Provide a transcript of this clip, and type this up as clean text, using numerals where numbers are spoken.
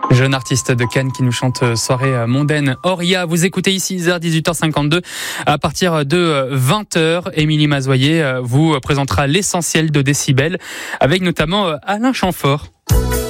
Jeune artiste de Cannes qui nous chante soirée mondaine. Auria, vous écoutez ici 6h, 18h52. À partir de 20h, Émilie Mazoyer vous présentera l'essentiel de Décibel avec notamment Alain Chamfort.